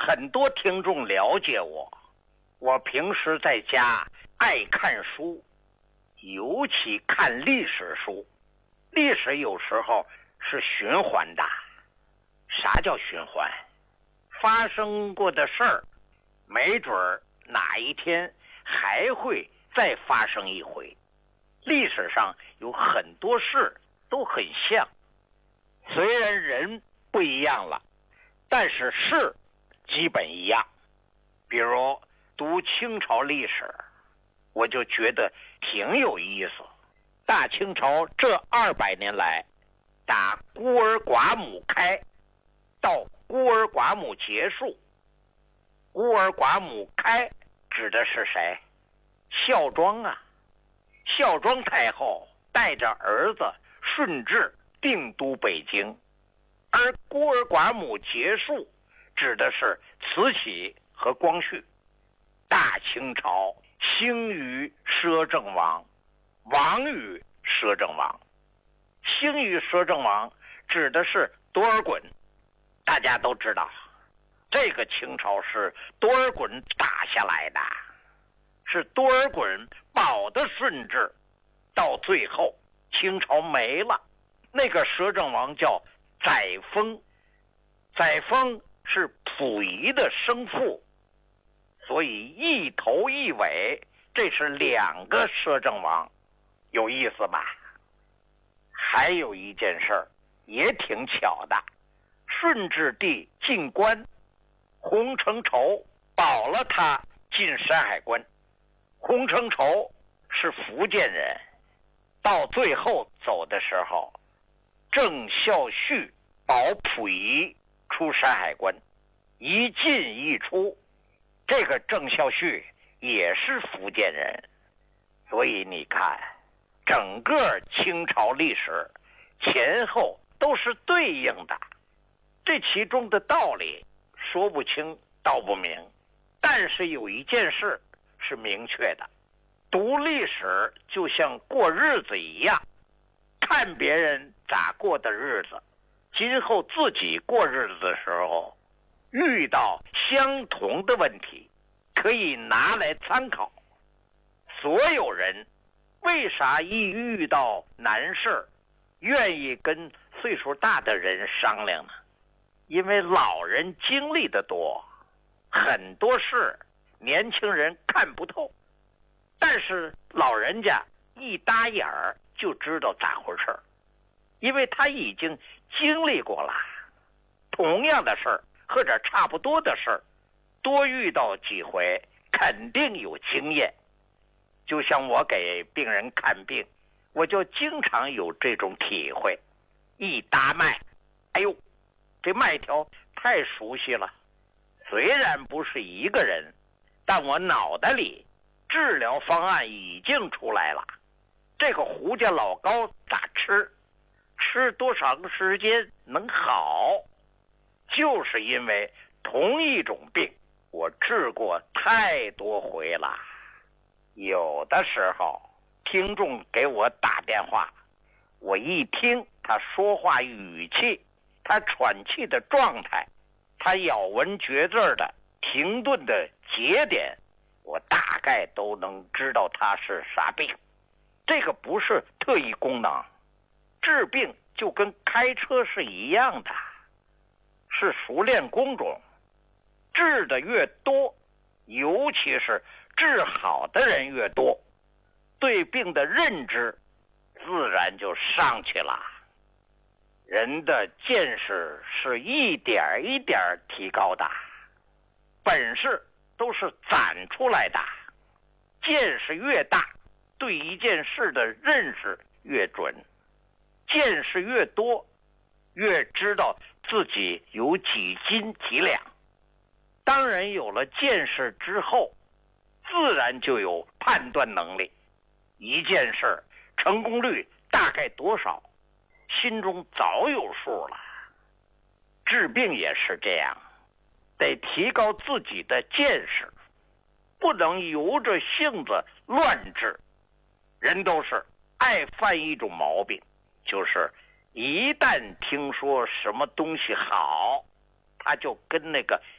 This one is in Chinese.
很多听众了解我，我平时在家爱看书，尤其看历史书。历史有时候是循环的。啥叫循环？发生过的事儿，没准儿哪一天还会再发生一回。历史上有很多事都很像，虽然人不一样了，但是事基本一样。比如读清朝历史，我就觉得挺有意思。大清朝这200年来，打孤儿寡母开到孤儿寡母结束。孤儿寡母开指的是谁？孝庄啊。孝庄太后带着儿子顺治定都北京，而孤儿寡母结束指的是慈禧和光绪。大清朝兴于摄政王，亡于摄政王。兴于摄政王指的是多尔衮，大家都知道，这个清朝是多尔衮打下来的，是多尔衮保的顺治，到最后清朝没了。那个摄政王叫载沣，载沣是溥仪的生父，所以一头一尾，这是2个摄政王，有意思吧？还有一件事儿也挺巧的，顺治帝进关，洪承畴保了他进山海关。洪承畴是福建人，到最后走的时候，郑孝胥保溥仪出山海关，一进一出。这个郑孝胥也是福建人，所以你看，整个清朝历史前后都是对应的。这其中的道理说不清道不明，但是有一件事是明确的，读历史就像过日子一样，看别人咋过的日子，今后自己过日子的时候遇到相同的问题，可以拿来参考。所有人为啥一遇到难事愿意跟岁数大的人商量呢？因为老人经历的多，很多事年轻人看不透，但是老人家一搭眼儿就知道咋回事，因为他已经经历过了。同样的事儿或者差不多的事儿，多遇到几回肯定有经验。就像我给病人看病，我就经常有这种体会。一搭脉，哎呦，这脉条太熟悉了，虽然不是一个人，但我脑袋里治疗方案已经出来了。这个胡家老膏咋吃，吃多长时间能好，就是因为同一种病我治过太多回了。有的时候听众给我打电话，我一听他说话语气，他喘气的状态，他咬文嚼字的停顿的节点，我大概都能知道他是啥病。这个不是特异功能，治病就跟开车是一样的，是熟练工种。治的越多，尤其是治好的人越多，对病的认知自然就上去了。人的见识是一点一点提高的，本事都是攒出来的。见识越大，对一件事的认识越准。见识越多，越知道自己有几斤几两。当然有了见识之后，自然就有判断能力。一件事成功率大概多少，心中早有数了。治病也是这样，得提高自己的见识，不能由着性子乱治。人都是爱犯一种毛病，就是一旦听说什么东西好，他就跟那个